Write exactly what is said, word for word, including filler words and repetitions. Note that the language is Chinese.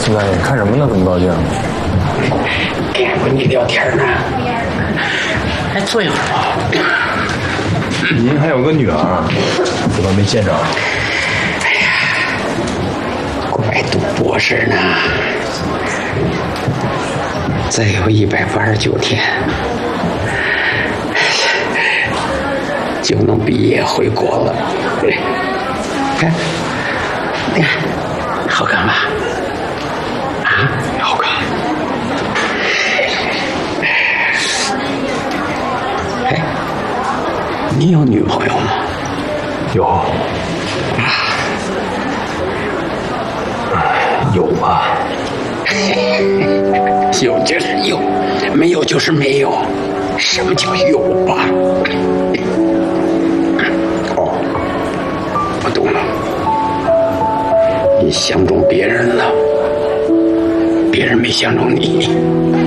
大爷，看什么呢？这么高兴？ 跟你聊天呢。还坐一会儿吧。 您还有个女儿，怎么没见着？ 哎呀，快读博士呢，再有一百八十九天就能毕业回国了。看，你看，好看吧？啊，好看。哎，你有女朋友吗？ 有。啊，有吧？ 有就是有，没有就是没有。什么叫有吧？哦，我懂了。你相中别人了，别人没相中你。